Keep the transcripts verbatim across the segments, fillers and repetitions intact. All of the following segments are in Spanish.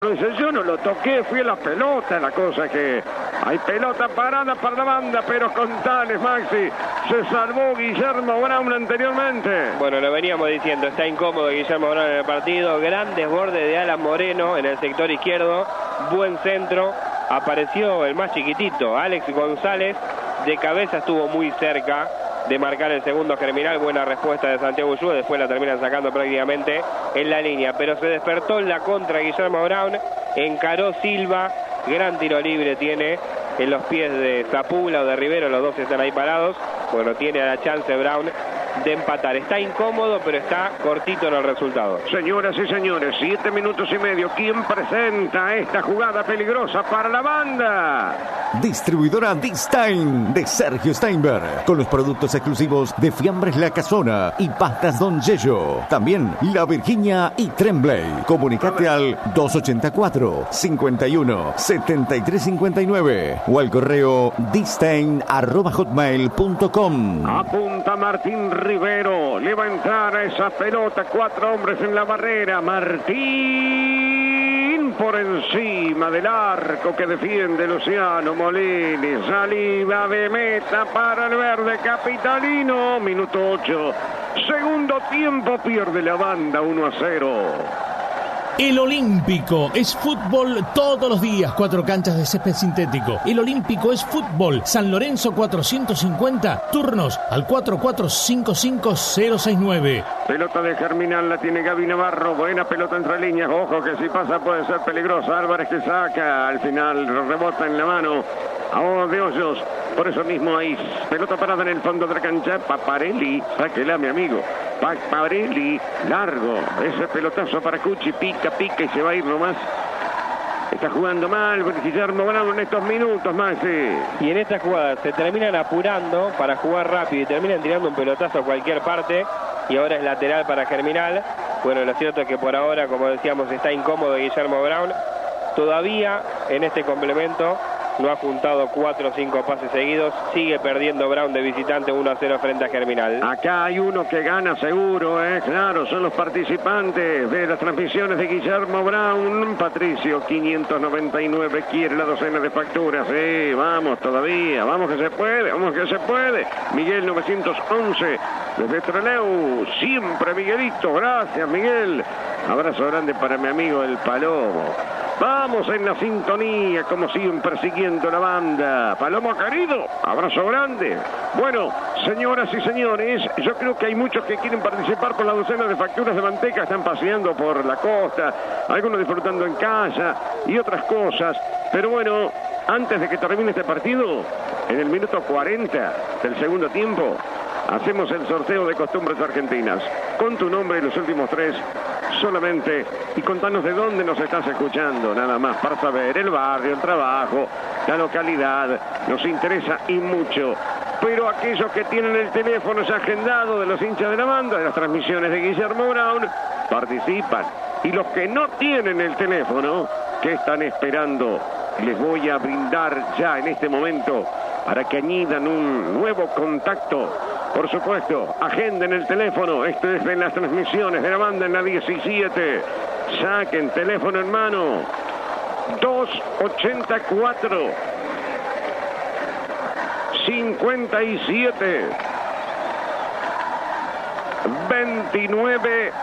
Dice, yo no lo toqué, fui a la pelota. La cosa que hay pelota parada para la banda, pero con tales, Maxi, se salvó Guillermo Brown anteriormente. Bueno, lo veníamos diciendo, está incómodo Guillermo Brown en el partido. Gran desborde de Alan Moreno en el sector izquierdo. Buen centro. Apareció el más chiquitito, Alex González. De cabeza estuvo muy cerca de marcar el segundo Germinal. Buena respuesta de Santiago Ullúa. Después la terminan sacando prácticamente en la línea. Pero se despertó en la contra Guillermo Brown. Encaró Silva. Gran tiro libre tiene en los pies de Zapula o de Rivero. Los dos están ahí parados. Bueno, tiene la chance Brown de empatar. Está incómodo, pero está cortito en el resultado. Señoras y señores, siete minutos y medio. ¿Quién presenta esta jugada peligrosa para la banda? Distribuidora Distain de Sergio Steinberg, con los productos exclusivos de Fiambres La Casona y Pastas Don Yello. También La Virginia y Tremblay. Comunicate al dos ochenta y cuatro, cincuenta y uno, setenta y tres cincuenta y nueve o al correo distain arroba hotmail punto com. Apunta Martín Rivero, le va a entrar a esa pelota, cuatro hombres en la barrera. Martín por encima del arco que defiende Luciano Molini. Salida de meta para el verde capitalino. Minuto ocho. Segundo tiempo, pierde la banda uno a cero. El Olímpico es fútbol todos los días, cuatro canchas de césped sintético. El Olímpico es fútbol. San Lorenzo cuatrocientos cincuenta, turnos al cuatro cuatro cinco cinco cero seis nueve. Pelota de Germinal, la tiene Gaby Navarro. Buena pelota entre líneas, ojo que si pasa puede ser peligrosa. Álvarez que saca, al final rebota en la mano a de Hoyos. Por eso mismo hay pelota parada en el fondo de la cancha. Paparelli, sáquela mi amigo. Paparelli, largo. Ese pelotazo para Cuchi, pica, pica y se va a ir nomás. Está jugando mal Guillermo Brown en estos minutos, Maxi. Y en esta jugada se terminan apurando para jugar rápido y terminan tirando un pelotazo a cualquier parte. Y ahora es lateral para Germinal. Bueno, lo cierto es que por ahora, como decíamos, está incómodo Guillermo Brown. Todavía en este complemento no ha juntado cuatro o cinco pases seguidos. Sigue perdiendo Brown de visitante uno a cero frente a Germinal. Acá hay uno que gana seguro, eh. Claro, son los participantes de las transmisiones de Guillermo Brown. Patricio quinientos noventa y nueve quiere la docena de facturas. Sí, vamos todavía, vamos que se puede, vamos que se puede. Miguel novecientos once desde Trelew. Siempre Miguelito, gracias Miguel. Abrazo grande para mi amigo el Palomo. Vamos en la sintonía, como siempre, siguiendo la banda. Palomo querido, abrazo grande. Bueno, señoras y señores, yo creo que hay muchos que quieren participar por la docena de facturas de manteca. Están paseando por la costa, algunos disfrutando en casa y otras cosas. Pero bueno, antes de que termine este partido, en el minuto cuarenta del segundo tiempo, hacemos el sorteo de costumbres argentinas. Con tu nombre y los últimos tres solamente, y contanos de dónde nos estás escuchando, nada más para saber el barrio, el trabajo, la localidad, nos interesa y mucho. Pero aquellos que tienen el teléfono ya agendado de los hinchas de la banda, de las transmisiones de Guillermo Brown, participan. Y los que no tienen el teléfono, ¿qué están esperando? Les voy a brindar ya en este momento para que añidan un nuevo contacto. Por supuesto, agenden el teléfono. Esto es de las transmisiones de la banda en la diecisiete. Saquen teléfono en mano. dos ochenta y cuatro, cincuenta y siete, veintinueve,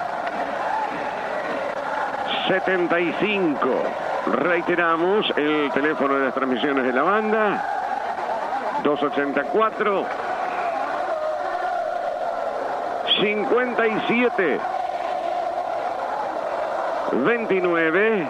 setenta y cinco. Reiteramos el teléfono de las transmisiones de la banda. dos ochenta y cuatro, cincuenta y siete, veintinueve,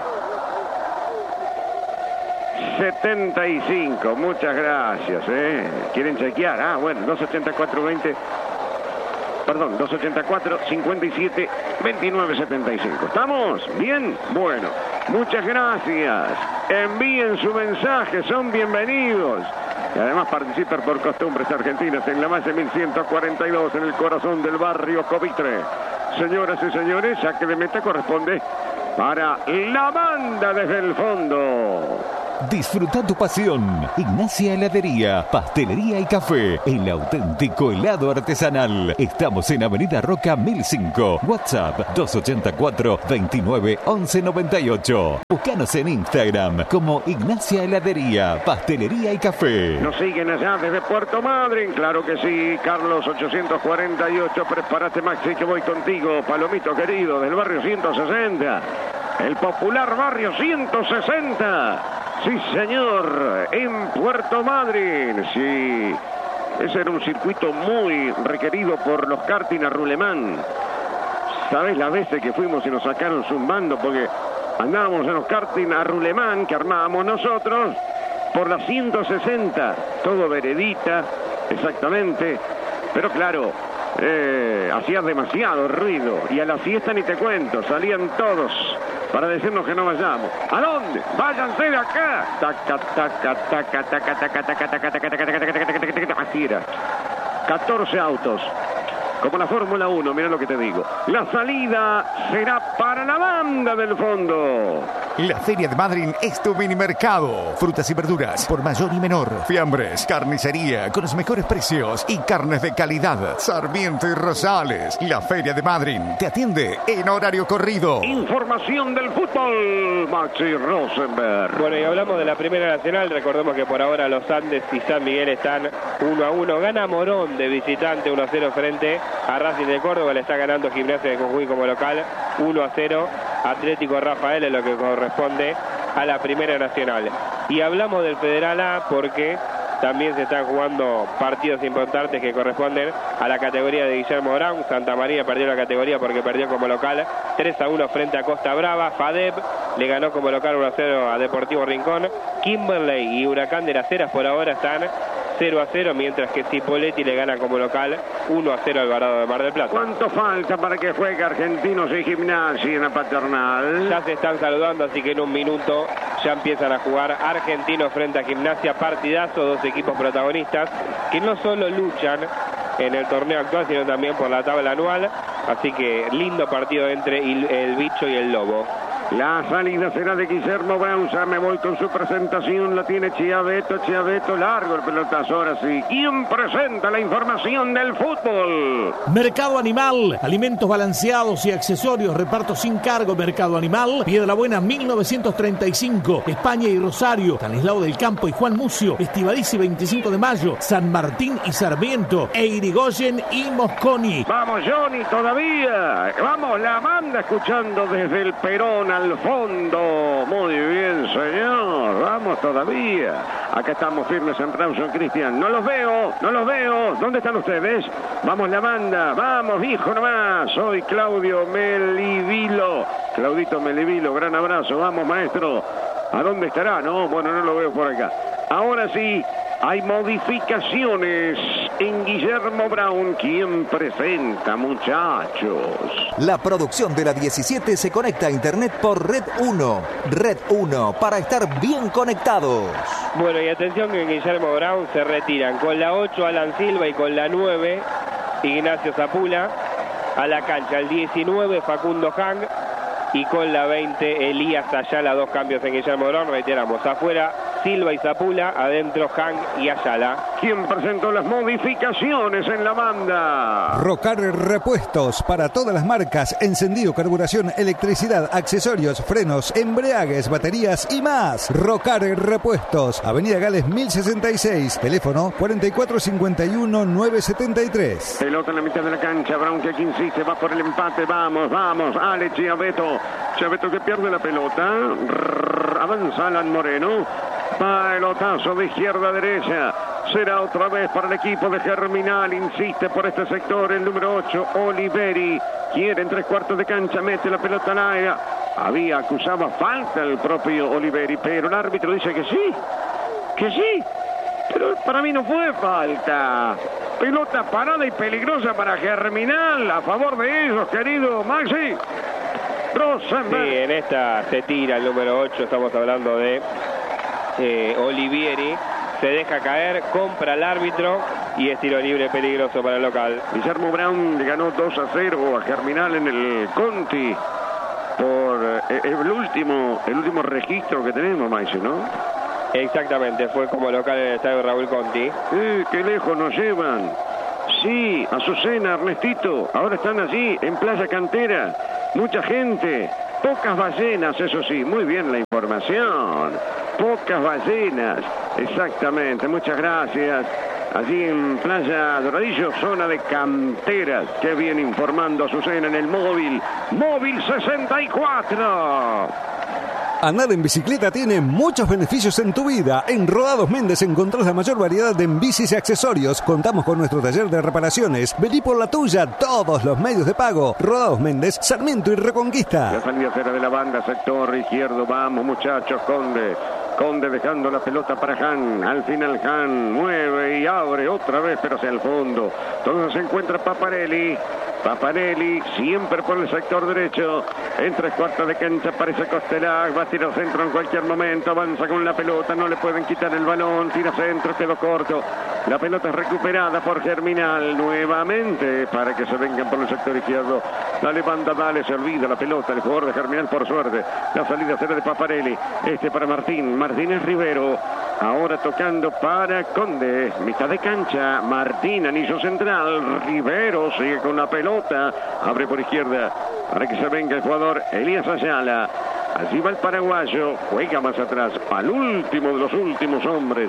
setenta y cinco. Muchas gracias, ¿eh? ¿Quieren chequear? Ah, bueno, dos ochenta y cuatro, veinte. Perdón, dos ochenta y cuatro, cincuenta y siete, veintinueve, setenta y cinco. ¿Estamos? ¿Bien? Bueno, muchas gracias. Envíen su mensaje, son bienvenidos. Y además participan por costumbres argentinas en la Valle mil ciento cuarenta y dos, en el corazón del barrio Covitre. Señoras y señores, saque de meta corresponde para la banda desde el fondo. Disfruta tu pasión. Ignacia Heladería, Pastelería y Café. El auténtico helado artesanal. Estamos en Avenida Roca mil cinco. WhatsApp dos ocho cuatro, veintinueve, once noventa y ocho. Búscanos en Instagram como Ignacia Heladería, Pastelería y Café. Nos siguen allá desde Puerto Madryn. Claro que sí. Carlos ochocientos cuarenta y ocho. Prepárate, Maxi, que voy contigo. Palomito querido, del barrio ciento sesenta. El popular barrio ciento sesenta. Sí, señor, en Puerto Madryn. Sí, ese era un circuito muy requerido por los karting a Rulemán. ¿Sabes las veces que fuimos y nos sacaron zumbando? Porque andábamos en los karting a Rulemán, que armábamos nosotros, por la ciento sesenta. Todo veredita, exactamente. Pero claro, eh, hacía demasiado ruido. Y a la fiesta ni te cuento, salían todos para decirnos que no vayamos. ¿A dónde? ¡Váyanse de acá! Taca, taca, taca, taca, taca, taca, taca, taca, taca, taca, taca, taca. Así era. catorce autos. Como la Fórmula uno, mira lo que te digo. La salida será para la banda del fondo. La Feria de Madryn es tu mini mercado. Frutas y verduras por mayor y menor. Fiambres, carnicería con los mejores precios y carnes de calidad. Sarmiento y Rosales. La Feria de Madryn te atiende en horario corrido. Información del fútbol, Maxi Rosenberg. Bueno, y hablamos de la Primera Nacional. Recordemos que por ahora los Andes y San Miguel están uno a uno. Gana Morón de visitante uno a cero frente a Racing de Córdoba. Le está ganando Gimnasia de Jujuy como local uno a cero. Atlético Rafael es lo que corresponde a la Primera Nacional. Y hablamos del Federal A porque también se están jugando partidos importantes que corresponden a la categoría de Guillermo Brown. Santa María perdió la categoría porque perdió como local tres a uno frente a Costa Brava. FADEP le ganó como local uno a cero a Deportivo Rincón. Kimberley y Huracán de las Heras por ahora están cero a cero, mientras que Cipolletti le gana como local uno a cero al Alvarado de Mar del Plata. ¿Cuánto falta para que juegue Argentinos y Gimnasia en la Paternal? Ya se están saludando, así que en un minuto ya empiezan a jugar Argentinos frente a Gimnasia. Partidazo, dos equipos protagonistas que no solo luchan en el torneo actual, sino también por la tabla anual. Así que lindo partido entre el Bicho y el Lobo. La salida será de Guillermo Brown. Ya me voy con su presentación. La tiene Chiaveto, Chiaveto, largo el pelotazo. Ahora sí. ¿Quién presenta la información del fútbol? Mercado Animal, alimentos balanceados y accesorios, reparto sin cargo. Mercado Animal, Piedrabuena mil novecientos treinta y cinco, España y Rosario, Stanislao del Campo y Juan Mucio, Estivalici veinticinco de mayo, San Martín y Sarmiento, e Irigoyen y Mosconi. Vamos, Johnny, todavía. Vamos, la banda escuchando desde el Perón al fondo. Muy bien, señor. Vamos todavía. Acá estamos firmes en Rawson, Cristian. No los veo, no los veo. ¿Dónde están ustedes? Vamos la banda. Vamos, hijo nomás. Soy Claudio Melivilo. Claudito Melivilo, gran abrazo. Vamos, maestro. ¿A dónde estará? No, bueno, no lo veo por acá. Ahora sí, hay modificaciones en Guillermo Brown. ¿Quién presenta, muchachos? La producción de la diecisiete se conecta a internet por Red uno. Red uno, para estar bien conectados. Bueno, y atención que en Guillermo Brown se retiran con la ocho Alan Silva y con la nueve Ignacio Zapula. A la cancha el diecinueve Facundo Hang y con la veinte Elías Ayala. Dos cambios en Guillermo Brown, reiteramos. Afuera Silva y Zapula, adentro Hang y Ayala. ¿Quién presentó las modificaciones en la banda? Rocar Repuestos para todas las marcas, encendido, carburación, electricidad, accesorios, frenos, embragues, baterías y más. Rocar Repuestos, Avenida Gales mil sesenta y seis, teléfono cuarenta y cuatro cincuenta y uno, novecientos setenta y tres. Pelota en la mitad de la cancha, Brown que aquí insiste, va por el empate, vamos, vamos, Ale Chiaveto, Chiaveto que pierde la pelota, avanza Alan Moreno, pelotazo de izquierda a derecha, será otra vez para el equipo de Germinal, insiste por este sector el número ocho, Oliveri, quiere en tres cuartos de cancha, mete la pelota al área, había acusado falta el propio Oliveri, pero el árbitro dice que sí, que sí, pero para mí no fue falta. Pelota parada y peligrosa para Germinal, a favor de ellos, querido Maxi Rosenberg. Sí, en esta se tira el número ocho, estamos hablando de eh, Olivieri, se deja caer, compra el árbitro y es tiro libre peligroso para el local. Guillermo Brown le ganó dos a cero a Germinal en el Conti por eh, el último el último registro que tenemos, Maxi, ¿no? Exactamente, fue como local en el estadio Raúl Conti. Eh, qué lejos nos llevan. Sí, Azucena, Ernestito, ahora están allí en Playa Cantera. Mucha gente, pocas ballenas, eso sí, muy bien la información. Pocas ballenas, exactamente, muchas gracias. Allí en Playa Doradillo, zona de canteras. Qué bien informando Azucena en el móvil. Móvil sesenta y cuatro. Andar en bicicleta tiene muchos beneficios en tu vida. En Rodados Méndez encontrás la mayor variedad de bicis y accesorios. Contamos con nuestro taller de reparaciones. Vení por la tuya, todos los medios de pago. Rodados Méndez, Sarmiento y Reconquista. La salida será de la banda, sector izquierdo. Vamos, muchachos, Conde. Conde dejando la pelota para Han. Al final Han mueve y abre otra vez, pero hacia el fondo. Entonces se encuentra Paparelli. Paparelli siempre por el sector derecho. En tres cuartos de cancha aparece Costelac. Va a tirar centro en cualquier momento. Avanza con la pelota. No le pueden quitar el balón. Tira centro. Quedó corto. La pelota es recuperada por Germinal. Nuevamente para que se vengan por el sector izquierdo. Dale banda, dale. Se olvida la pelota. El jugador de Germinal por suerte. La salida será de Paparelli. Este para Martín. Martínez Rivero. Ahora tocando para Conde. Mitad de cancha. Martín, anillo central. Rivero sigue con la pelota. Abre por izquierda para que se venga el jugador Elías Ayala. Allí va el paraguayo. Juega más atrás. Al último de los últimos hombres.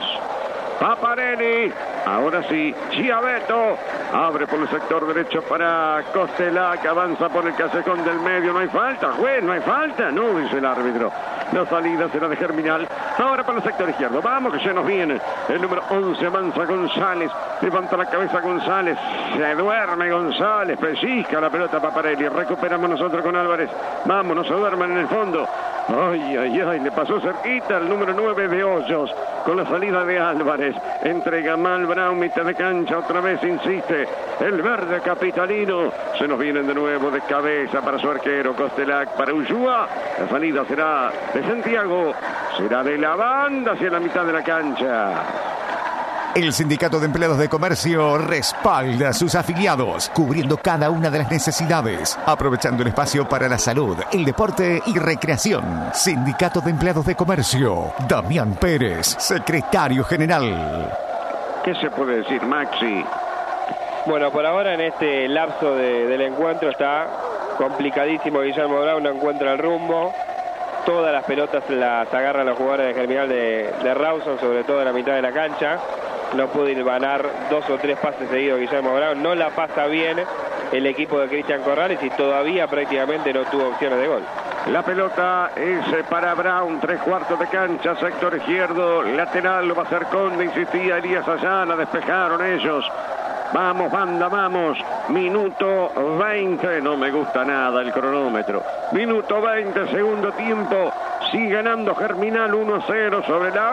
Paparelli. Ahora sí. Chiaveto. Abre por el sector derecho para Costelac. Avanza por el callejón del medio. No hay falta, juez. No hay falta. No, dice el árbitro. La salida será de Germinal. Ahora para el sector izquierdo. Vamos que se nos viene. El número once avanza González. Levanta la cabeza González. Se duerme González. Pellizca la pelota Paparelli. Recuperamos nosotros con Álvarez. Vamos, no se duerman en el fondo. Ay, ay, ay. Le pasó cerquita el número nueve de Hoyos. Con la salida de Álvarez. Entrega mal Brown. Mitad de cancha. Otra vez insiste. El verde capitalino. Se nos vienen de nuevo de cabeza para su arquero. Costelac para Ullúa. La salida será de Santiago. Será de la banda hacia la mitad de la cancha. El Sindicato de Empleados de Comercio respalda a sus afiliados, cubriendo cada una de las necesidades, aprovechando el espacio para la salud, el deporte y recreación. Sindicato de Empleados de Comercio, Damián Pérez, secretario general. ¿Qué se puede decir, Maxi? Bueno, por ahora en este lapso de, del encuentro está complicadísimo. Guillermo Brown no encuentra el rumbo. Todas las pelotas las agarran los jugadores de Germinal de, de Rawson, sobre todo en la mitad de la cancha. No pudo hilvanar dos o tres pases seguidos Guillermo Brown. No la pasa bien el equipo de Cristian Corrales y todavía prácticamente no tuvo opciones de gol. La pelota es para Brown, tres cuartos de cancha, sector izquierdo, lateral, lo va a hacer Conde, insistía Elías Ayala, despejaron ellos. Vamos, banda, vamos. Minuto veinte, no me gusta nada el cronómetro. Minuto veinte, segundo tiempo. Sigue ganando Germinal uno a cero sobre la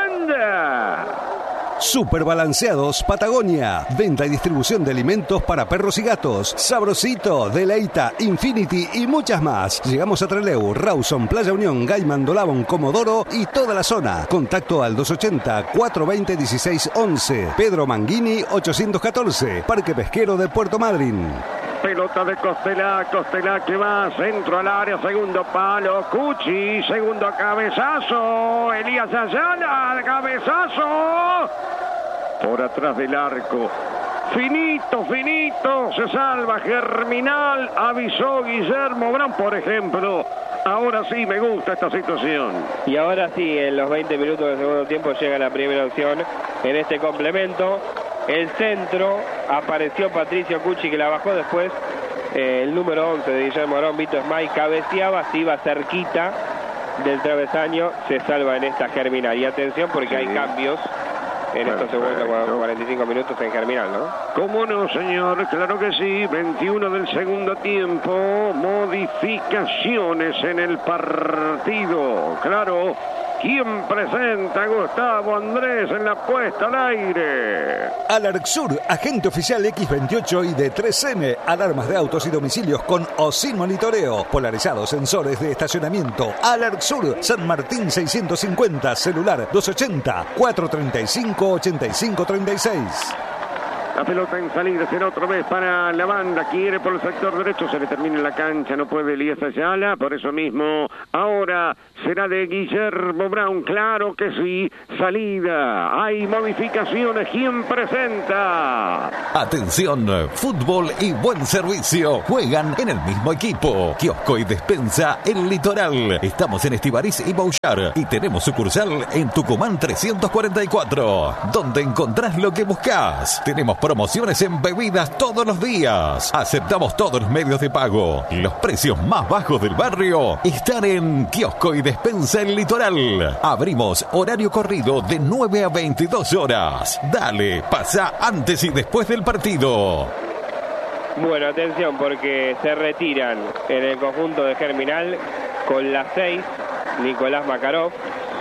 banda. Super Balanceados Patagonia. Venta y distribución de alimentos para perros y gatos. Sabrosito, Deleita, Infinity y muchas más. Llegamos a Trelew, Rawson, Playa Unión, Gaiman, Dolabón, Comodoro y toda la zona. Contacto al dos ochenta, cuatrocientos veinte, dieciséis once. Pedro Manguini, ochocientos catorce. Parque Pesquero de Puerto Madryn. Pelota de Costelac, Costelac que va, centro al área, segundo palo, Cuchi, segundo cabezazo, Elías Ayala, cabezazo, por atrás del arco, finito, finito, se salva Germinal, avisó Guillermo Brown, por ejemplo. Ahora sí me gusta esta situación. Y ahora sí, en los veinte minutos del segundo tiempo llega la primera opción en este complemento. El centro, apareció Patricio Cuchi que la bajó después. Eh, el número once de Guillermo Brown, Vito Smay, cabeceaba, se iba cerquita del travesaño, se salva en esta Germinal. Y atención porque sí hay cambios en estos segundos cuarenta y cinco minutos en Germinal, ¿no? ¿Cómo no, señor? Claro que sí. veintiuno del segundo tiempo. Modificaciones en el partido. Claro. ¿Quién presenta a Gustavo Andrés en la puesta al aire? Alarxur, agente oficial equis veintiocho y de tres eme. Alarmas de autos y domicilios con o sin monitoreo. Polarizados, sensores de estacionamiento. Alarxur, San Martín seiscientos cincuenta. Celular dos ochenta, cuatrocientos treinta y cinco, ochenta y cinco treinta y seis. La pelota en salida será otra vez para la banda. Quiere por el sector derecho. Se le termina la cancha. No puede Elías Ayala. Por eso mismo, ahora será de Guillermo Brown. Claro que sí. Salida. Hay modificaciones. ¿Quién presenta? Atención, fútbol y buen servicio juegan en el mismo equipo. Kiosco y despensa El Litoral. Estamos en Estivariz y Bouchard y tenemos sucursal en Tucumán trescientos cuarenta y cuatro, donde encontrás lo que buscás. Tenemos promociones en bebidas todos los días. Aceptamos todos los medios de pago. Los precios más bajos del barrio están en Kiosco y despensa El Litoral. Abrimos horario corrido de nueve a veintidós horas. Dale, pasa antes y después del partido. Bueno, atención porque se retiran en el conjunto de Germinal con la seis Nicolás Makarov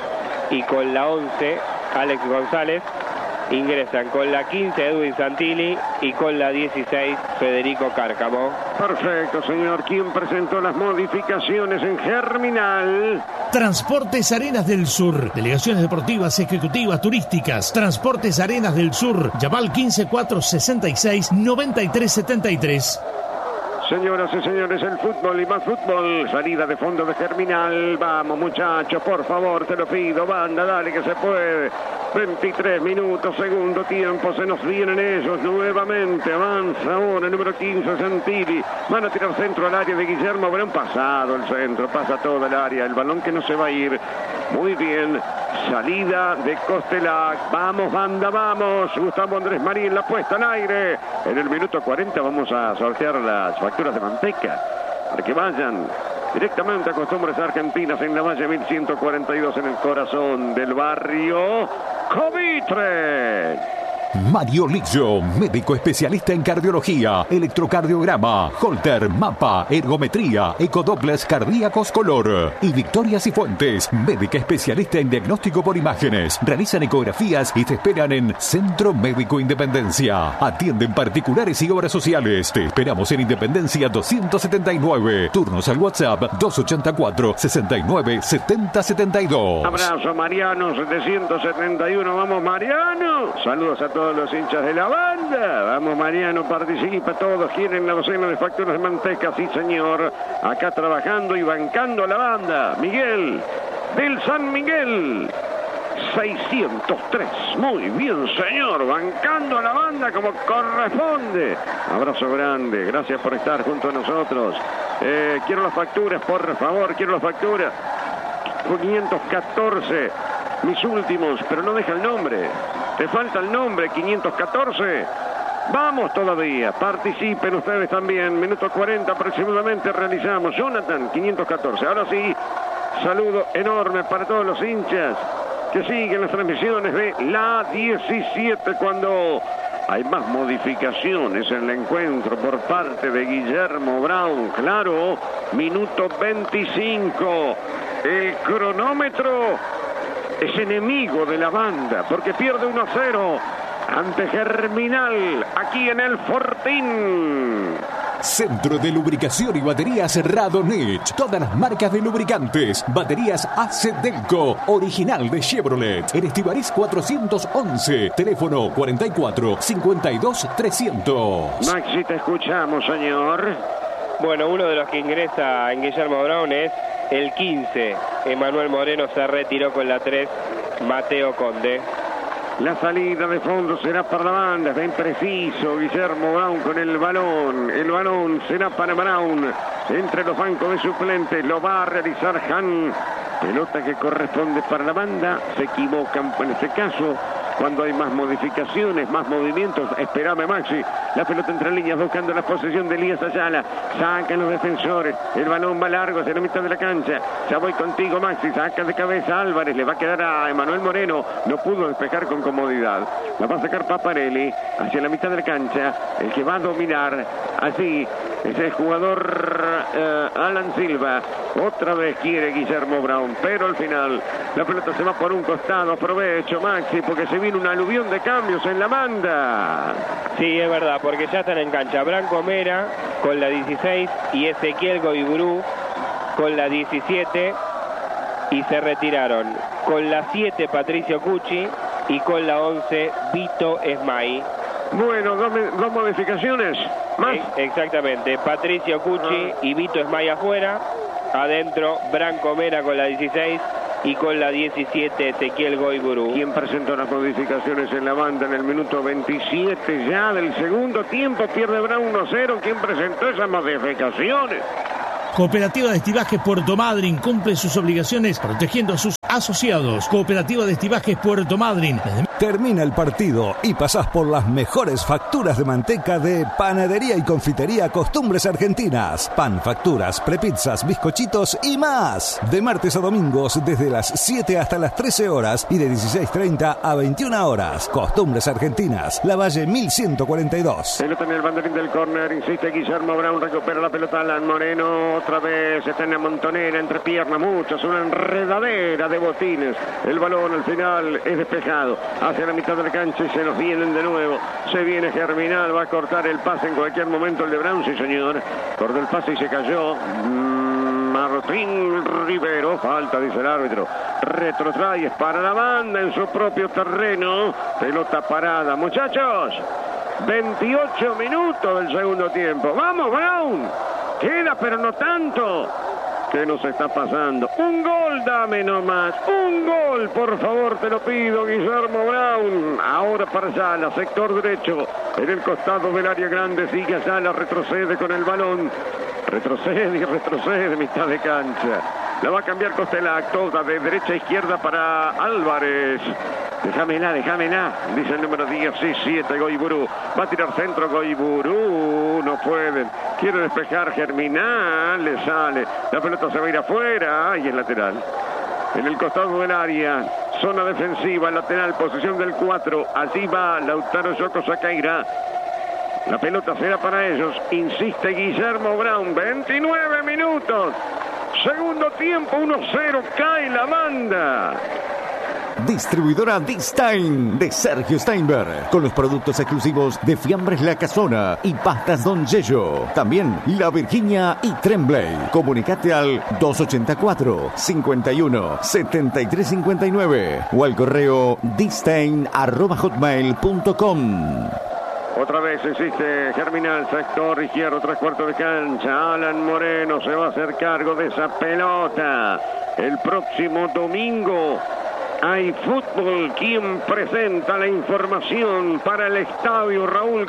y con la once Alex González. Ingresan con la quince Edwin Santilli y con la dieciséis Federico Cárcamo. Perfecto, señor. ¿Quién presentó las modificaciones en Germinal? Transportes Arenas del Sur. Delegaciones deportivas, ejecutivas, turísticas. Transportes Arenas del Sur. Yaval quince cuatro sesenta y seis noventa y tres setenta y tres. Señoras y señores, el fútbol y más fútbol. Salida de fondo de Germinal. Vamos, muchachos, por favor, te lo pido. Banda, dale que se puede. veintitrés minutos, segundo tiempo. Se nos vienen ellos nuevamente. Avanza ahora el número quince, Santilli. Van a tirar centro al área de Guillermo Brown. Pasado el centro, pasa todo el área. El balón que no se va a ir. Muy bien. Salida de Costelac. Vamos, banda, vamos. Gustavo Andrés Marín, la puesta al aire. En el minuto cuarenta vamos a sortear las facturas de manteca para que vayan directamente a Costumbres Argentinas en la Valle mil ciento cuarenta y dos, en el corazón del barrio Covitre. Mario Lillo, médico especialista en cardiología, electrocardiograma, Holter, mapa, ergometría, ecodopples cardíacos color. Y Victoria Cifuentes, médica especialista en diagnóstico por imágenes. Realizan ecografías y te esperan en Centro Médico Independencia. Atienden particulares y obras sociales. Te esperamos en Independencia doscientos setenta y nueve. Turnos al WhatsApp dos ochenta y cuatro, sesenta y nueve, setenta setenta y dos. Abrazo, Mariano, setecientos setenta y uno. Vamos, Mariano. Saludos a todos los hinchas de la banda. Vamos, Mariano, participa. Todos quieren la docena de facturas de manteca. Sí, señor. Acá trabajando y bancando a la banda. Miguel del San Miguel. seiscientos tres. Muy bien, señor. Bancando a la banda como corresponde. Abrazo grande. Gracias por estar junto a nosotros. Eh, quiero las facturas, por favor. Quiero las facturas. quinientos catorce. Mis últimos, pero no deja el nombre. Te falta el nombre, quinientos catorce. Vamos todavía, participen ustedes también. Minuto cuarenta aproximadamente realizamos. Jonathan, quinientos catorce. Ahora sí, saludo enorme para todos los hinchas que siguen las transmisiones de la diecisiete cuando hay más modificaciones en el encuentro por parte de Guillermo Brown. Claro, minuto veinticinco. El cronómetro es enemigo de la banda porque pierde uno a cero ante Germinal aquí en el Fortín. Centro de Lubricación y Baterías Radonich. Todas las marcas de lubricantes. Baterías A C Delco, original de Chevrolet. En Estivariz cuatrocientos once. Teléfono cuarenta y cuatro, cincuenta y dos, trescientos. Maxi, te escuchamos, señor. Bueno, uno de los que ingresa en Guillermo Brown es el quince. Emanuel Moreno se retiró con la tres. Mateo Conde. La salida de fondo será para la banda. Está impreciso Guillermo Brown con el balón. El balón será para Brown. Entre los bancos de suplentes lo va a realizar Han. Pelota que corresponde para la banda. Se equivocan en este caso. Cuando hay más modificaciones, más movimientos, espérame, Maxi. La pelota entre líneas buscando la posesión de Elías Ayala. Sacan los defensores. El balón va largo hacia la mitad de la cancha. Ya voy contigo, Maxi. Saca de cabeza Álvarez. Le va a quedar a Emanuel Moreno. No pudo despejar con comodidad. La va a sacar Paparelli hacia la mitad de la cancha. El que va a dominar así es el jugador uh, Alan Silva. Otra vez quiere Guillermo Brown, pero al final la pelota se va por un costado. Aprovecho, Maxi, porque se viene una aluvión de cambios en la banda. Sí, es verdad, porque ya están en cancha Branco Mera con la dieciséis y Ezequiel Goiburú con la diecisiete, y se retiraron con la siete Patricio Cucci y con la once Vito Esmay. Bueno, dos, dos modificaciones más. Exactamente, Patricio Cucci y Vito Esmay afuera. Adentro, Branco Mera con la dieciséis y con la diecisiete Ezequiel Goiburu. ¿Quién presentó las modificaciones en la banda en el minuto veintisiete ya del segundo tiempo? Pierde Brown uno cero. ¿Quién presentó esas modificaciones? Cooperativa de Estibajes Puerto Madryn cumple sus obligaciones protegiendo a sus asociados. Cooperativa de Estibajes Puerto Madryn. Termina el partido y pasás por las mejores facturas de manteca de Panadería y Confitería Costumbres Argentinas. Pan, facturas, prepizzas, bizcochitos y más. De martes a domingos desde las siete hasta las trece horas y de dieciséis treinta a veintiuna horas. Costumbres Argentinas, La Valle mil ciento cuarenta y dos. Pelota en el banderín del córner, insiste Guillermo Brown, recupera la pelota Alan Moreno, otra vez está en la montonera, entre piernas muchas, una enredadera de botines. El balón al final es despejado hacia la mitad de la cancha y se nos vienen de nuevo. Se viene Germinal, va a cortar el pase en cualquier momento el de Brown, sí señor. Cortó el pase y se cayó. Mm, Martín Rivero, falta, dice el árbitro. Retrotrae para la banda en su propio terreno. Pelota parada, muchachos. veintiocho minutos del segundo tiempo. ¡Vamos, Brown! Queda, pero no tanto. ¿Qué nos está pasando? Un gol, dame nomás. Un gol, por favor, te lo pido, Guillermo Brown. Ahora para Ayala, sector derecho. En el costado del área grande sigue Ayala, retrocede con el balón. Retrocede y retrocede, mitad de cancha. La va a cambiar Costelac, toda de derecha a izquierda para Álvarez. Déjamela, déjamela, dice el número diecisiete, Goiburu. Va a tirar centro, Goiburu. No pueden. Quiere despejar Germinal, le sale. La pelota se va a ir afuera y es lateral. En el costado del área, zona defensiva, lateral, posición del cuatro. Allí va Lautaro Yoko Sacaira. La pelota será para ellos. Insiste Guillermo Brown. veintinueve minutos. Segundo tiempo, uno cero. Cae la banda. Distribuidora Distain de Sergio Steinberg, con los productos exclusivos de Fiambres La Casona y Pastas Don Yello. También La Virginia y Tremblay. Comunicate al dos ochenta y cuatro, cincuenta y uno, setenta y tres cincuenta y nueve o al correo distain arroba hotmail punto com. Otra vez existe Germinal, sector izquierdo, tres cuartos de cancha. Alan Moreno se va a hacer cargo de esa pelota. El próximo domingo hay fútbol. ¿Quién presenta la información para el estadio Raúl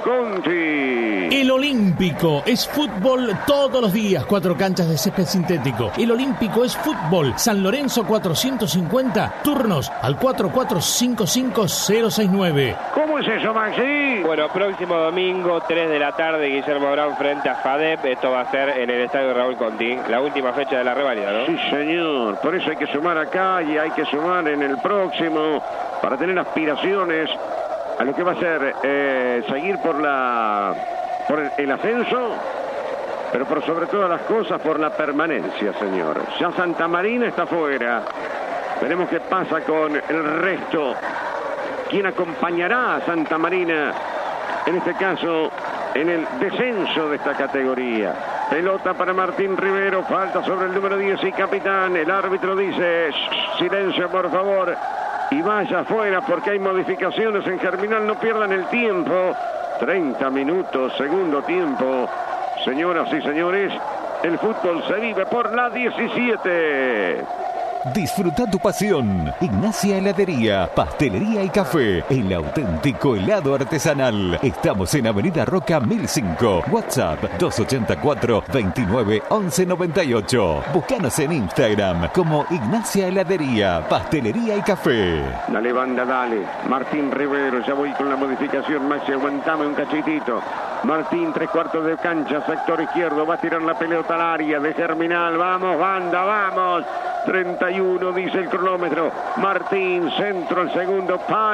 Conti? El Olímpico es fútbol todos los días, cuatro canchas de césped sintético. El Olímpico es fútbol. San Lorenzo cuatrocientos cincuenta, turnos al cuatro cuatro cinco cinco cero seis nueve. ¿Cómo es eso, Maxi? Bueno, próximo domingo, tres de la tarde, Guillermo Brown frente a FADEP. Esto va a ser en el estadio Raúl Conti, la última fecha de la reválida, ¿no? Sí, señor. Por eso hay que sumar acá y hay que sumar en el próximo para tener aspiraciones a lo que va a ser eh, seguir por la por el, el ascenso, pero por sobre todas las cosas por la permanencia, señor. Ya Santa Marina está fuera. Veremos qué pasa con el resto. ¿Quién acompañará a Santa Marina en este caso en el descenso de esta categoría? Pelota para Martín Rivero, falta sobre el número diez y capitán. El árbitro dice silencio, por favor, y vaya afuera porque hay modificaciones en Germinal. No pierdan el tiempo. treinta minutos, segundo tiempo. Señoras y señores, el fútbol se vive por la diecisiete. Disfruta tu pasión. Ignacia Heladería, Pastelería y Café. El auténtico helado artesanal. Estamos en Avenida Roca mil cinco. WhatsApp dos ochenta y cuatro, veintinueve, once noventa y ocho. Búscanos en Instagram como Ignacia Heladería, Pastelería y Café. Dale, banda, dale. Martín Rivero, ya voy con la modificación. Maxi, aguantame un cachitito. Martín, tres cuartos de cancha, sector izquierdo. Va a tirar la pelota al área de Germinal. Vamos, banda, vamos. treinta y uno, dice el cronómetro. Martín, centro al segundo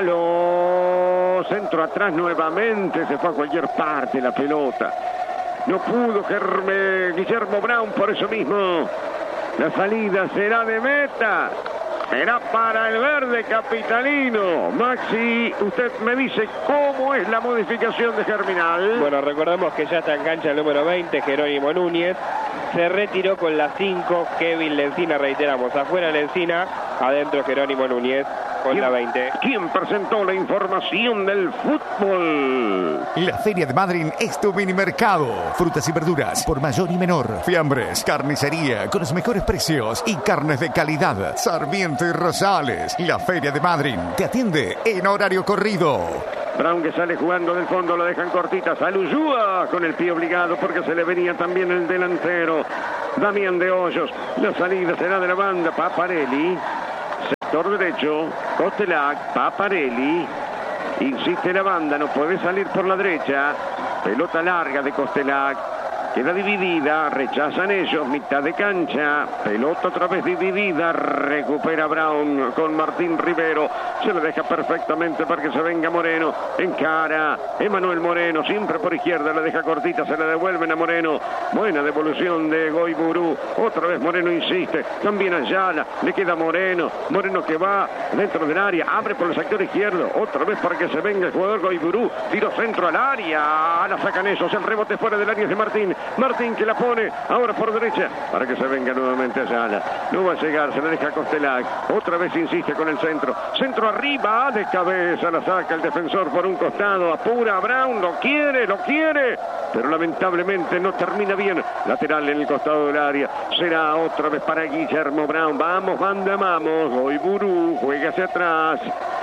palo. Centro atrás nuevamente. Se fue a cualquier parte la pelota. No pudo Germe, Guillermo Brown, por eso mismo. La salida será de meta. Será para el verde capitalino. Maxi, usted me dice cómo es la modificación de Germinal. Bueno, recordamos que ya está en cancha el número veinte, Jerónimo Núñez. Se retiró con la cinco, Kevin Lencina, reiteramos. Afuera Lencina, adentro Jerónimo Núñez. con la veinte. ¿Quién presentó la información del fútbol? La Feria de Madryn es tu mini mercado. Frutas y verduras por mayor y menor. Fiambres, carnicería con los mejores precios y carnes de calidad. Sarmiento y Rosales. La Feria de Madryn te atiende en horario corrido. Brown que sale jugando del fondo, lo dejan cortita. Saluyúa con el pie obligado porque se le venía también el delantero. Damián de Hoyos. La salida será de la banda. Paparelli. Sector derecho. Costelac. Paparelli. Insiste la banda. No puede salir por la derecha. Pelota larga de Costelac. Queda dividida, rechazan ellos, mitad de cancha, pelota otra vez dividida, recupera Brown con Martín Rivero, se le deja perfectamente para que se venga Moreno, encara, Emanuel Moreno, siempre por izquierda, la deja cortita, se la devuelven a Moreno, buena devolución de Goiburú, otra vez Moreno insiste, también Ayala, le queda Moreno, Moreno que va dentro del área, abre por el sector izquierdo, otra vez para que se venga el jugador Goiburú, tiro centro al área, la sacan ellos, el rebote fuera del área de Martín, Martín que la pone ahora por derecha para que se venga nuevamente Ayala. No va a llegar, se la deja Costelac. Otra vez insiste con el centro. Centro arriba, de cabeza la saca el defensor por un costado. Apura a Brown, lo quiere, lo quiere. Pero lamentablemente no termina bien. Lateral en el costado del área. Será otra vez para Guillermo Brown. Vamos, banda, vamos. Goiburú juega hacia atrás.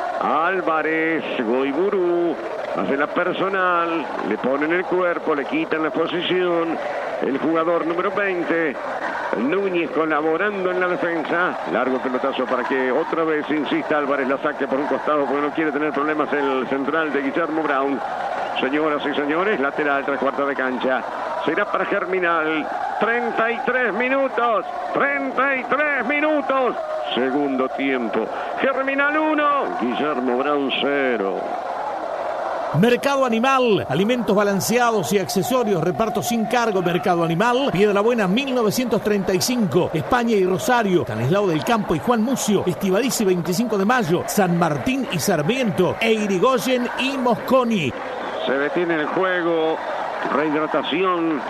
Álvarez, Goiburú. Hace la personal, le ponen el cuerpo, le quitan la posición. El jugador número veinte, Núñez colaborando en la defensa. Largo pelotazo para que otra vez insista Álvarez, la saque por un costado porque no quiere tener problemas el central de Guillermo Brown. Señoras y señores, lateral, tres cuartos de cancha. Será para Germinal. treinta y tres minutos. treinta y tres minutos. Segundo tiempo. Germinal uno. Guillermo Brown cero. Mercado Animal, alimentos balanceados y accesorios, reparto sin cargo. Mercado Animal, Piedrabuena mil novecientos treinta y cinco, España y Rosario, Stanislao del Campo y Juan Mucio, Estivalici veinticinco de mayo, San Martín y Sarmiento, e Irigoyen y Mosconi. Se detiene el juego, rehidratación.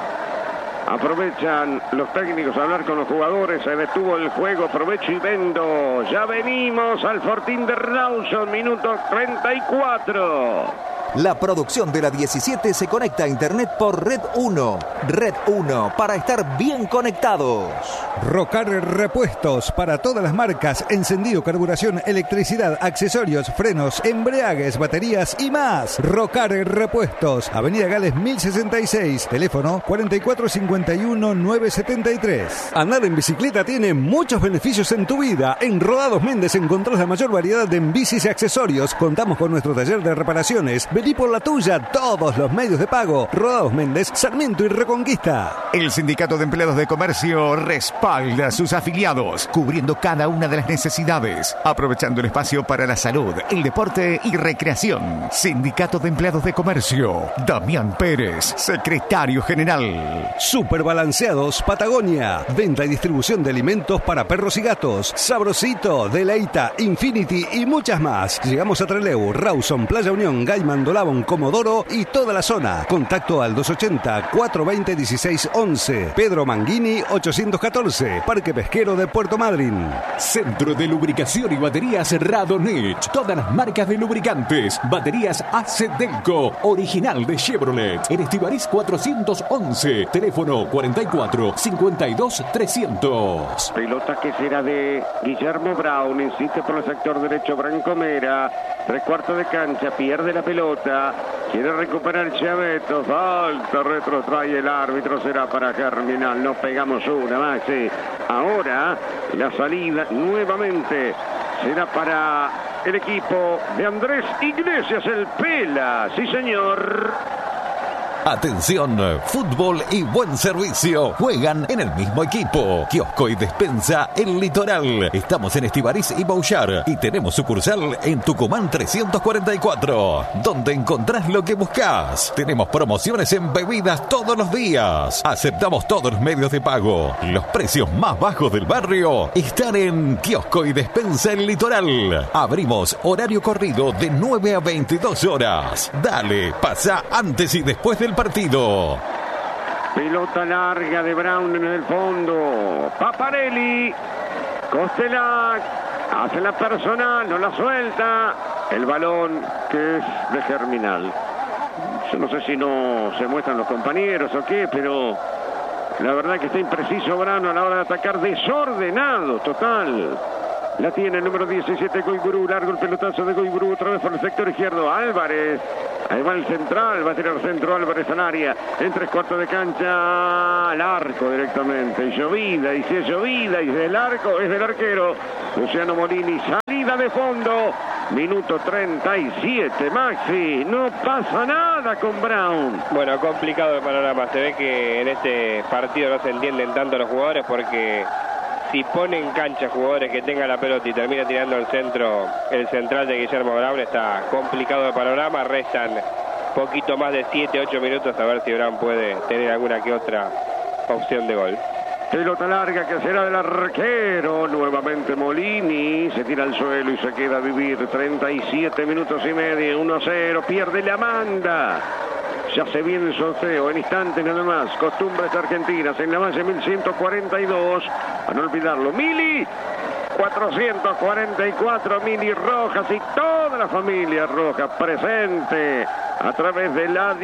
Aprovechan los técnicos a hablar con los jugadores. Se detuvo el juego. Provecho y vendo. Ya venimos al Fortín de Rawson. Minuto treinta y cuatro. La producción de la diecisiete se conecta a internet por Red uno. Red uno, para estar bien conectados. Rocar Repuestos, para todas las marcas, encendido, carburación, electricidad, accesorios, frenos, embriagues, baterías y más. Rocar Repuestos, Avenida Gales mil sesenta y seis, teléfono cuarenta y cuatro cincuenta y uno novecientos setenta y tres. Andar en bicicleta tiene muchos beneficios en tu vida. En Rodados Méndez encontrás la mayor variedad de bicis y accesorios. Contamos con nuestro taller de reparaciones. Vení por la tuya, todos los medios de pago. Rodados Méndez, Sarmiento y Reconquista. El Sindicato de Empleados de Comercio respalda a sus afiliados, cubriendo cada una de las necesidades, aprovechando el espacio para la salud, el deporte y recreación. Sindicato de Empleados de Comercio, Damián Pérez, secretario general. Superbalanceados Patagonia, venta y distribución de alimentos para perros y gatos. Sabrosito, Deleita, Infinity y muchas más. Llegamos a Trelew, Rawson, Playa Unión, Gaiman, Dolabón, Comodoro y toda la zona. Contacto al dos ochenta, cuatrocientos veinte, dieciséis once. Pedro Manguini ochocientos catorce. Parque Pesquero de Puerto Madryn. Centro de Lubricación y Baterías Radonich. Todas las marcas de lubricantes. Baterías A C Delco, original de Chevrolet. En Estivaliz cuatrocientos once. Teléfono cuarenta y cuatro, cincuenta y dos, trescientos. Pelota que será de Guillermo Brown. Insiste por el sector derecho Brancomera. Tres cuartos de cancha. Pierde la pelota. Quiere recuperar Chaveto. Falta, retrotrae el árbitro. Será para Germinal. Nos pegamos una, Maxi. Ahora la salida nuevamente será para el equipo de Andrés Iglesias, el Pela. Sí, señor. Atención, fútbol y buen servicio juegan en el mismo equipo. Kiosco y despensa El Litoral. Estamos en Estivaliz y Bouchard y tenemos sucursal en Tucumán trescientos cuarenta y cuatro, donde encontrás lo que buscas. Tenemos promociones en bebidas todos los días. Aceptamos todos los medios de pago. Los precios más bajos del barrio están en Kiosco y despensa El Litoral. Abrimos horario corrido de nueve a veintidós horas. Dale, pasa antes y después del partido. Pelota larga de Brown en el fondo. Paparelli. Costelac. Hace la personal, no la suelta. El balón que es de Germinal. Yo no sé si no se muestran los compañeros o qué, pero la verdad que está impreciso Brano a la hora de atacar, desordenado, total. La tiene el número diecisiete, Goiburu, largo el pelotazo de Goiburu, otra vez por el sector izquierdo, Álvarez. Ahí va el central, va a tirar centro Álvarez al área, en tres cuartos de cancha, al arco directamente. Y llovida, y si es llovida, y del arco, es del arquero. Luciano Molini, salida de fondo. Minuto treinta y siete, Maxi. No pasa nada con Brown. Bueno, complicado el panorama. Se ve que en este partido no se entienden tanto los jugadores porque si pone en cancha jugadores que tengan la pelota y termina tirando el centro, el central de Guillermo Brown, está complicado el panorama. Restan poquito más de siete, ocho minutos a ver si Brown puede tener alguna que otra opción de gol. Pelota larga que será del arquero. Nuevamente Molini. Se tira al suelo y se queda a vivir. treinta y siete minutos y medio. uno a cero. Pierde la manda. Ya se viene el sorteo en instantes nada más. Costumbres argentinas en la base mil ciento cuarenta y dos. A no olvidarlo. Mili. cuatrocientos cuarenta y cuatro. Mili Rojas y toda la familia Rojas presente a través de la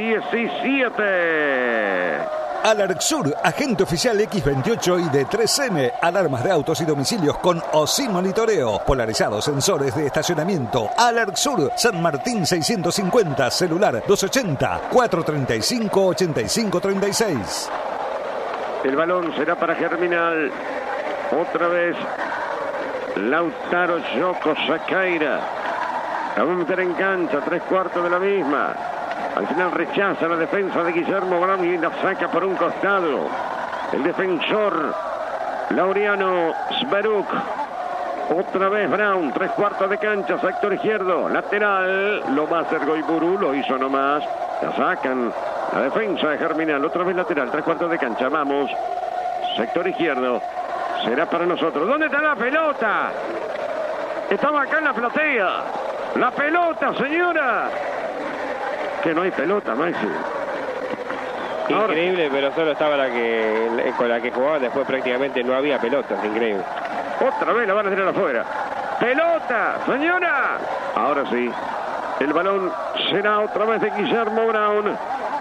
diecisiete. Alarxur, agente oficial equis veintiocho y de tres eme. Alarmas de autos y domicilios con o sin monitoreo. Polarizados, sensores de estacionamiento. Alarxur, San Martín seiscientos cincuenta. Celular dos ochenta, cuatrocientos treinta y cinco, ochenta y cinco treinta y seis. El balón será para Germinal. Otra vez Lautaro Yoko Sacaira. La va a meter en cancha, tres cuartos de la misma. Al final rechaza la defensa de Guillermo Brown y la saca por un costado. El defensor Laureano Sberuk. Otra vez Brown, tres cuartos de cancha, sector izquierdo, lateral. Lo va a hacer Goiburu, lo hizo nomás. La sacan la defensa de Germinal. Otra vez lateral, tres cuartos de cancha. Vamos. Sector izquierdo. Será para nosotros. ¿Dónde está la pelota? Estaba acá en la platea. La pelota, señora. Que no hay pelota, Maxi. Increíble, pero solo estaba la que con la que jugaban, después prácticamente no había pelotas, increíble. Otra vez la van a tirar afuera. ¡Pelota, señora! Ahora sí. El balón será otra vez de Guillermo Brown.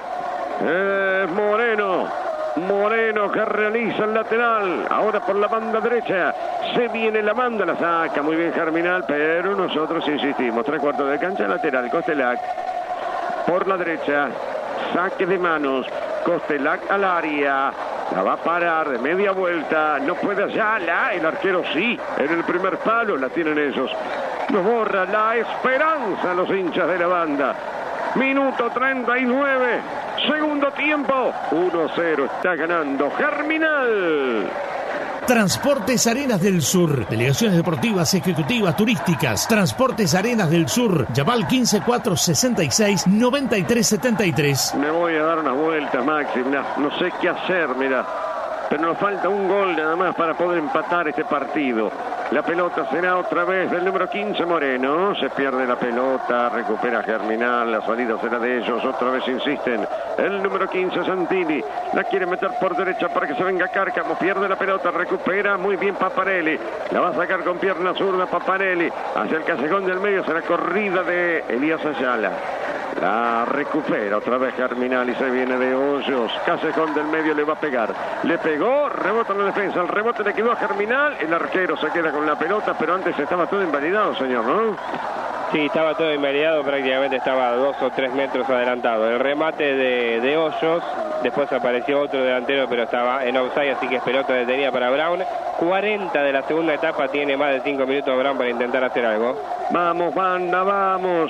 Es Moreno. Moreno que realiza el lateral. Ahora por la banda derecha. Se viene la banda, la saca muy bien Germinal, pero nosotros insistimos. Tres cuartos de cancha, lateral, Costelac. Por la derecha, saque de manos, Costelac al área, la va a parar de media vuelta, no puede hallarla, el arquero sí, en el primer palo la tienen ellos. Nos borra la esperanza los hinchas de la banda. Minuto treinta y nueve, segundo tiempo, uno a cero, está ganando Germinal. Transportes Arenas del Sur. Delegaciones deportivas, ejecutivas, turísticas. Transportes Arenas del Sur. Yabal quince cuatrocientos sesenta y seis, noventa y tres setenta y tres. Me voy a dar unas vueltas, Maxi. No, no sé qué hacer, mira. Pero nos falta un gol nada más para poder empatar este partido. La pelota será otra vez del número quince, Moreno. Se pierde la pelota, recupera Germinal. La salida será de ellos. Otra vez insisten. El número quince, Santini. La quiere meter por derecha para que se venga Cárcamo. Pierde la pelota, recupera muy bien Paparelli. La va a sacar con pierna zurda Paparelli. Hacia el callejón del medio será corrida de Elías Ayala. La recupera otra vez Germinal y se viene de Hoyos. Callejón del medio le va a pegar. Le pegó, rebota en la defensa. El rebote le quedó a Germinal. El arquero se queda con la pelota, pero antes estaba todo invalidado, señor, ¿no? Sí, estaba todo invalidado, prácticamente estaba dos o tres metros adelantado. El remate de, de Hoyos, después apareció otro delantero, pero estaba en offside, así que es pelota detenida para Brown. cuarenta de la segunda etapa, tiene más de cinco minutos Brown para intentar hacer algo. Vamos, banda, vamos.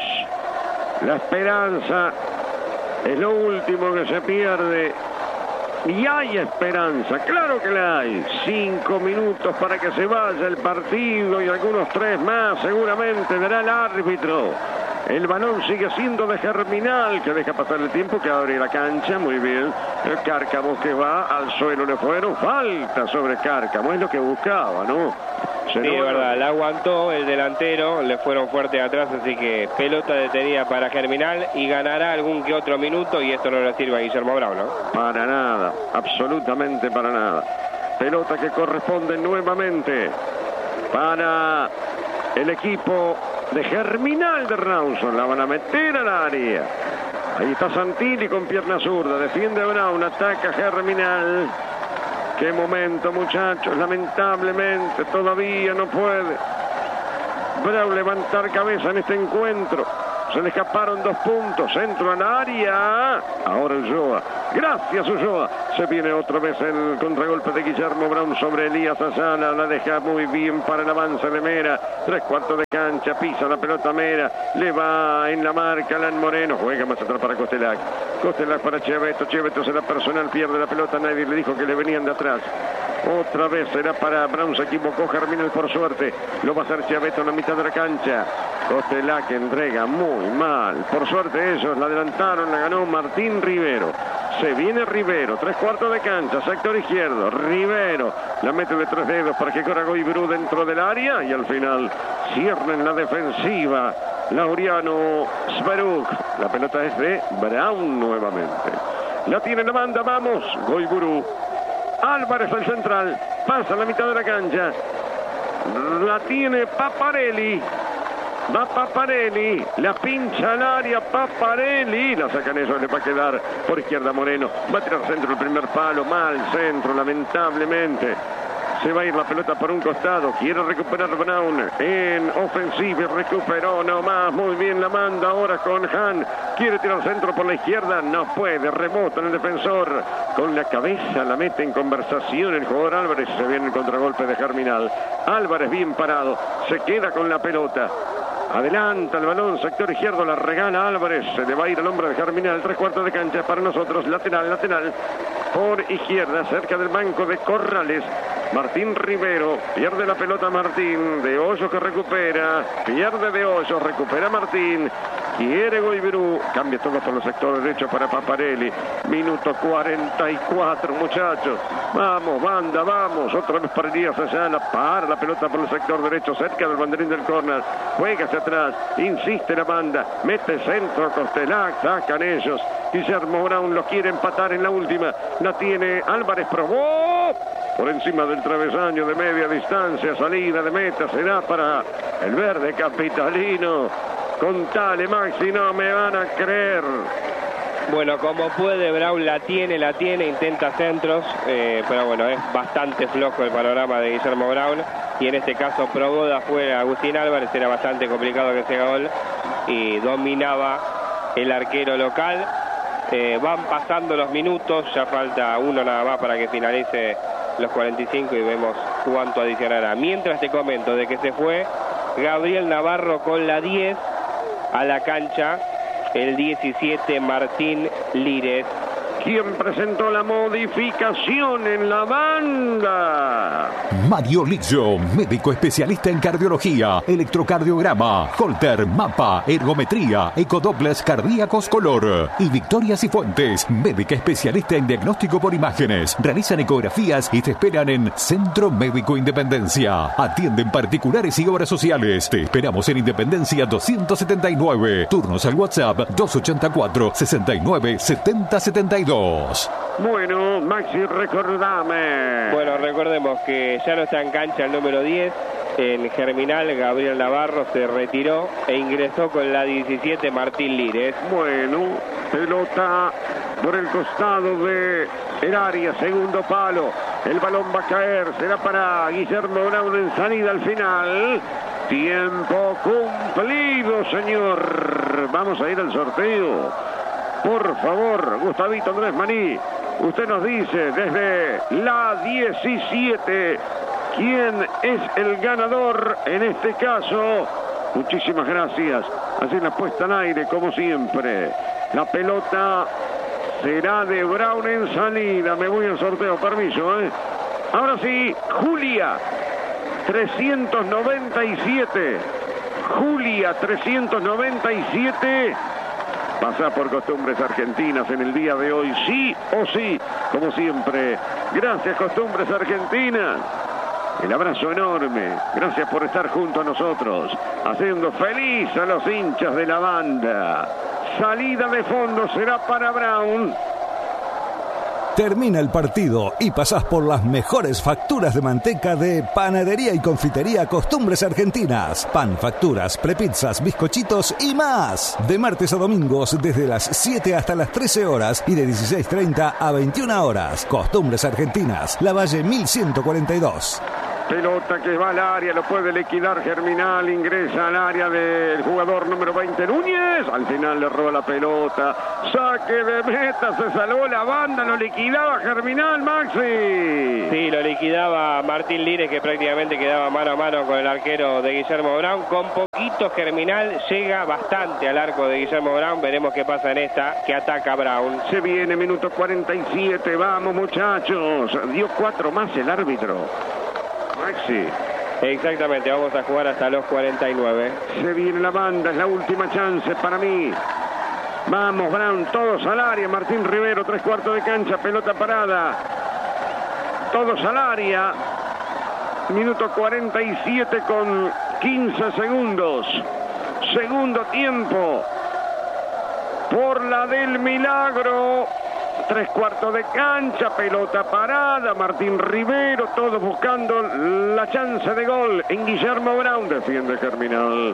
La esperanza es lo último que se pierde. Y hay esperanza, claro que la hay. Cinco minutos para que se vaya el partido y algunos tres más seguramente dará el árbitro. El balón sigue siendo de Germinal, que deja pasar el tiempo, que abre la cancha, muy bien. El Cárcamo que va al suelo, le fueron falta sobre Cárcamo, es lo que buscaba, ¿no? Sí, de verdad, la aguantó el delantero, le fueron fuerte atrás, así que pelota detenida para Germinal y ganará algún que otro minuto y esto no le sirve a Guillermo Brown, ¿no? Para nada, absolutamente para nada. Pelota que corresponde nuevamente para el equipo de Germinal de Rawson. La van a meter al área. Ahí está Santilli con pierna zurda. Defiende Brown, ataca Germinal. Qué momento, muchachos. Lamentablemente todavía no puede Brown levantar cabeza en este encuentro. Se le escaparon dos puntos. Centro al área. Ahora Ulloa. Gracias, Ulloa. Se viene otra vez el contragolpe de Guillermo Brown sobre Elías Ayala. La deja muy bien para el avance de Mera. Tres cuartos de cancha. Pisa la pelota Mera. Le va en la marca Alan Moreno. Juega más atrás para Costelac. Costelac para Cheveto. Cheveto será personal. Pierde la pelota. Nadie le dijo que le venían de atrás. Otra vez será para Brown. Se equivocó Germinal por suerte. Lo va a hacer Cheveto en la mitad de la cancha. Costelac entrega muy mal. Por suerte ellos la adelantaron. La ganó Martín Rivero. Se viene Rivero. Tres cuartos de cancha. Sector izquierdo. Rivero. La mete de tres dedos para que corra Goibru dentro del área. Y al final cierra en la defensiva Laureano Sveruk. La pelota es de Brown nuevamente. La tiene la banda. Vamos. Goibru. Álvarez al central. Pasa a la mitad de la cancha. La tiene Paparelli. Va Paparelli, la pincha al área Paparelli, la sacan ellos, le va a quedar por izquierda Moreno, va a tirar centro el primer palo, mal centro lamentablemente. Se va a ir la pelota por un costado. Quiere recuperar Brown en ofensiva. Recuperó nomás. Muy bien la manda ahora con Han. Quiere tirar centro por la izquierda. No puede. Rebota en el defensor. Con la cabeza la mete en conversación el jugador Álvarez. Se viene el contragolpe de Germinal. Álvarez bien parado. Se queda con la pelota. Adelanta el balón, sector izquierdo, la regala Álvarez. Se le va a ir al hombre de Germinal. Tres cuartos de cancha para nosotros. Lateral, lateral. Por izquierda, cerca del banco de Corrales. Martín Rivero. Pierde la pelota Martín. De Hoyos que recupera. Pierde de Hoyos. Recupera Martín. Quiere Goibru. Cambia todo por el sector derecho para Paparelli. Minuto cuarenta y cuatro, muchachos. Vamos, banda, vamos. Otra vez para Elías Ayala. Para la pelota por el sector derecho, cerca del banderín del córner. Juega hacia atrás. Insiste la banda. Mete centro. Costelac. Sacan ellos. Guillermo Brown lo quiere empatar en la última. La tiene Álvarez. Probó. Por encima del travesaño de media distancia. Salida de meta. Será para el verde capitalino. Contale, Maxi, no me van a creer. Bueno, como puede, Brown la tiene, la tiene, intenta centros, eh, pero bueno, es bastante flojo el panorama de Guillermo Brown. Y en este caso probó de afuera Agustín Álvarez, era bastante complicado que se haga gol. Y dominaba el arquero local. Eh, van pasando los minutos, ya falta uno nada más para que finalice los cuarenta y cinco y vemos cuánto adicionará. Mientras te comento de que se fue Gabriel Navarro con la diez. A la cancha el diecisiete Martín Lírez. ¿Quién presentó la modificación en la banda? Mario Lizzo, médico especialista en cardiología, electrocardiograma, Holter, mapa, ergometría, ecodobles cardíacos color. Y Victoria Cifuentes, médica especialista en diagnóstico por imágenes. Realizan ecografías y te esperan en Centro Médico Independencia. Atienden particulares y obras sociales. Te esperamos en Independencia doscientos setenta y nueve. Turnos al WhatsApp dos ochenta y cuatro, sesenta y nueve, setenta setenta y dos. Bueno, Maxi, recordame. Bueno, recordemos que ya no está en cancha el número diez. En Germinal, Gabriel Navarro se retiró e ingresó con la diecisiete Martín Lírez. Bueno, pelota por el costado de el área, segundo palo. El balón va a caer, será para Guillermo Brown en salida al final. Tiempo cumplido, señor. Vamos a ir al sorteo. Por favor, Gustavito Andrés Maní, usted nos dice desde la diecisiete quién es el ganador en este caso. Muchísimas gracias. Así la puesta al aire, como siempre. La pelota será de Brown en salida. Me voy al sorteo, permiso, ¿eh? Ahora sí, Julia, trescientos noventa y siete. Julia, trescientos noventa y siete. Pasa por Costumbres Argentinas en el día de hoy, sí o sí, como siempre. Gracias, Costumbres Argentinas. El abrazo enorme. Gracias por estar junto a nosotros, haciendo feliz a los hinchas de la banda. Salida de fondo será para Brown. Termina el partido y pasás por las mejores facturas de manteca de Panadería y Confitería Costumbres Argentinas. Pan, facturas, prepizzas, bizcochitos y más. De martes a domingos desde las siete hasta las trece horas y de dieciséis treinta a veintiuna horas. Costumbres Argentinas, La Valle mil ciento cuarenta y dos. Pelota que va al área, lo puede liquidar Germinal, ingresa al área del jugador número veinte, Núñez. Al final le roba la pelota, saque de meta, se salvó la banda, lo liquidaba Germinal, Maxi. Sí, lo liquidaba Martín Lires, que prácticamente quedaba mano a mano con el arquero de Guillermo Brown. Con poquito Germinal llega bastante al arco de Guillermo Brown. Veremos qué pasa en esta, que ataca Brown. Se viene minuto cuarenta y siete, vamos muchachos. Dio cuatro más el árbitro. Maxi. Exactamente, vamos a jugar hasta los cuarenta y nueve. Se viene la banda, es la última chance para mí. Vamos, Brown, todos al área. Martín Rivero, tres cuartos de cancha, pelota parada. Todos al área. Minuto cuarenta y siete con quince segundos. Segundo tiempo. Por la del milagro. Tres cuartos de cancha, pelota parada, Martín Rivero, todos buscando la chance de gol en Guillermo Brown. Defiende Germinal.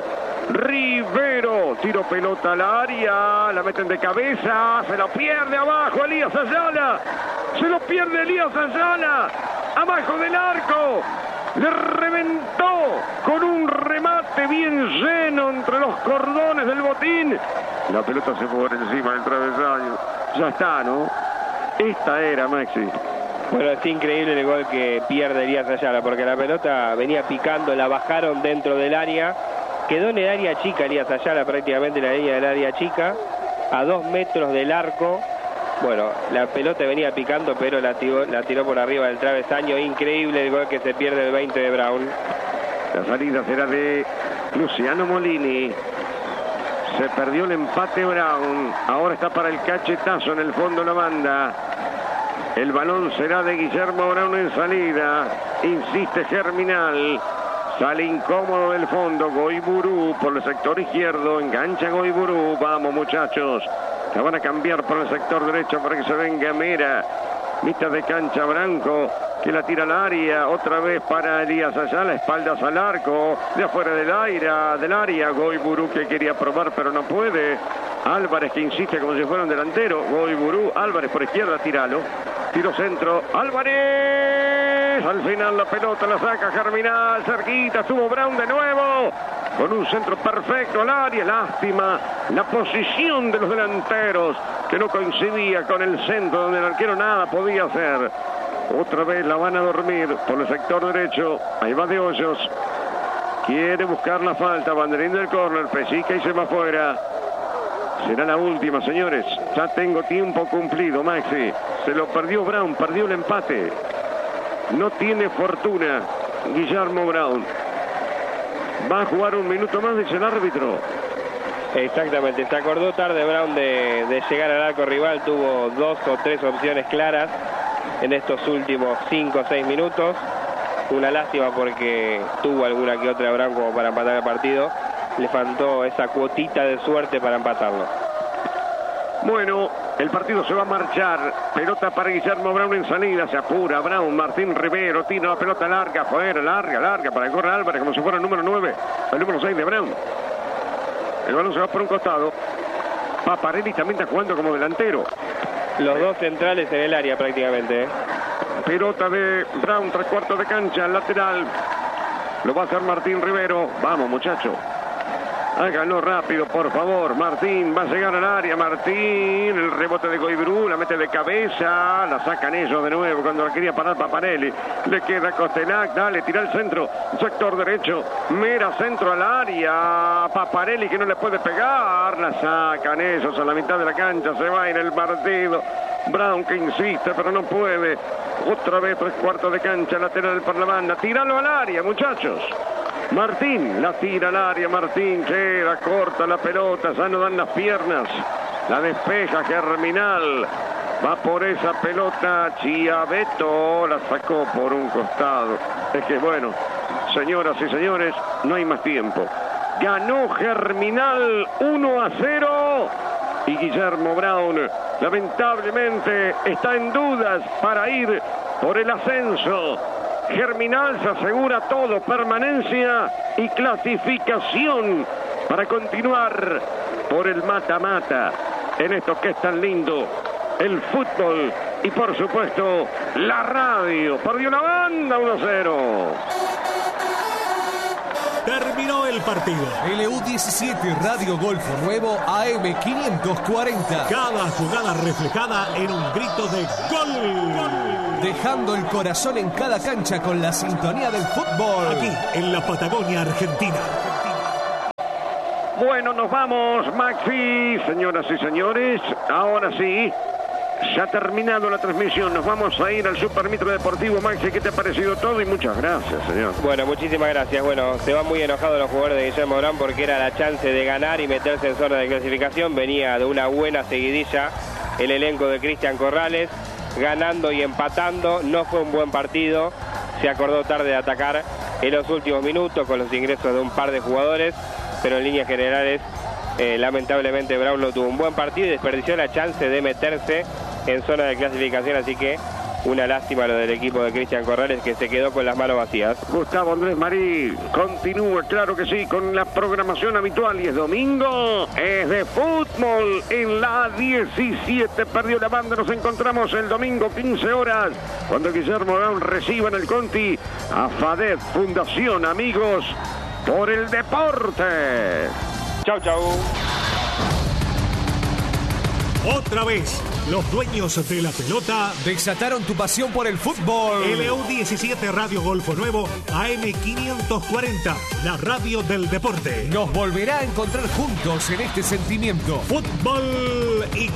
Rivero, tiro pelota al área, la meten de cabeza, se lo pierde abajo Elías Ayala. Se lo pierde Elías Ayala, abajo del arco. Le reventó con un remate bien lleno entre los cordones del botín. La pelota se fue por encima del travesaño. Ya está, ¿no? Esta era, Maxi. Bueno, es increíble el gol que pierde Elías Ayala, porque la pelota venía picando, la bajaron dentro del área. Quedó en el área chica Elías Ayala, prácticamente en la línea del área chica, a dos metros del arco. Bueno, la pelota venía picando, pero la tiró, la tiró por arriba del travesaño. Increíble el gol que se pierde el veinte de Brown. La salida será de Luciano Molini. Se perdió el empate Brown. Ahora está para el cachetazo en el fondo de la banda. El balón será de Guillermo Brown en salida. Insiste Germinal. Sale incómodo del fondo. Goiburú por el sector izquierdo. Engancha Goiburú. Vamos muchachos. La van a cambiar por el sector derecho para que se venga Mera. Mitad de cancha Branco, que la tira al área. Otra vez para Elías Ayala. Espaldas al arco. De afuera del aire, del área. Goiburú que quería probar pero no puede. Álvarez que insiste como si fuera un delantero. Goiburú. Álvarez por izquierda. Tíralo. Tiro centro. Álvarez. Al final la pelota la saca Germinal. Cerquita. Estuvo Brown de nuevo. Con un centro perfecto al área. Lástima la posición de los delanteros, que no coincidía con el centro, donde el arquero nada podía hacer. Otra vez la van a dormir por el sector derecho. Ahí va De Hoyos. Quiere buscar la falta. Banderín del córner. Pesica y se va afuera. Será la última, señores. Ya tengo tiempo cumplido, Maxi. Se lo perdió Brown. Perdió el empate. No tiene fortuna Guillermo Brown. Va a jugar un minuto más, dice el árbitro. Exactamente, se acordó tarde Brown de, de llegar al arco rival. Tuvo dos o tres opciones claras en estos últimos cinco o seis minutos. Una lástima porque tuvo alguna que otra Brown como para empatar el partido. Le faltó esa cuotita de suerte para empatarlo. Bueno, el partido se va a marchar. Pelota para Guillermo Brown en salida. Se apura Brown. Martín Rivero tira la pelota larga. Afuera, larga, larga. Para que corra Álvarez como si fuera el número nueve. El número seis de Brown. El balón se va por un costado. Paparelli también está jugando como delantero. Los dos centrales en el área prácticamente. ¿eh? Pelota de Brown, tres cuartos de cancha, lateral. Lo va a hacer Martín Rivero. Vamos, muchacho. Háganlo rápido, por favor. Martín va a llegar al área. Martín, el rebote de Goiburú, la mete de cabeza. La sacan ellos de nuevo cuando la quería parar Paparelli. Le queda Costelac, dale, tira el centro. Sector derecho. Mera centro al área. Paparelli que no le puede pegar. La sacan ellos a la mitad de la cancha. Se va en el partido. Brown que insiste, pero no puede. Otra vez tres cuartos de cancha, lateral para la banda. Tíralo al área, muchachos. Martín, la tira al área, Martín, queda corta la pelota, ya no dan las piernas. La despeja Germinal. Va por esa pelota Chiaveto, la sacó por un costado. Es que bueno, señoras y señores, no hay más tiempo. Ganó Germinal uno a cero y Guillermo Brown lamentablemente está en dudas para ir por el ascenso. Germinal se asegura todo, permanencia y clasificación para continuar por el mata-mata en esto que es tan lindo, el fútbol y por supuesto la radio. Perdió la banda uno cero. Terminó el partido. L U diecisiete Radio Golfo Nuevo A M quinientos cuarenta. Cada jugada reflejada en un grito de gol. Gol. Dejando el corazón en cada cancha con la sintonía del fútbol. Aquí, en la Patagonia Argentina. Bueno, nos vamos, Maxi, señoras y señores. Ahora sí, ya ha terminado la transmisión. Nos vamos a ir al Super Mitro Deportivo. Maxi, ¿qué te ha parecido todo? Y muchas gracias, señor. Bueno, muchísimas gracias. Bueno, se van muy enojados los jugadores de Guillermo Brown porque era la chance de ganar y meterse en zona de clasificación. Venía de una buena seguidilla el elenco de Cristian Corrales, ganando y empatando. No fue un buen partido. Se acordó tarde de atacar en los últimos minutos con los ingresos de un par de jugadores, pero en líneas generales, eh, lamentablemente Brown no tuvo un buen partido y desperdició la chance de meterse en zona de clasificación, así que una lástima lo del equipo de Cristian Corrales, que se quedó con las manos vacías. Gustavo Andrés Marí continúa, claro que sí, con la programación habitual, y es domingo, es de fútbol en la diecisiete. Perdió la banda, nos encontramos el domingo quince horas, cuando Guillermo Brown reciba en el Conti a FADET Fundación Amigos por el Deporte. Chau, chau. Otra vez, los dueños de la pelota desataron tu pasión por el fútbol. L U diecisiete Radio Golfo Nuevo A M quinientos cuarenta, la radio del deporte. Nos volverá a encontrar juntos en este sentimiento. Fútbol y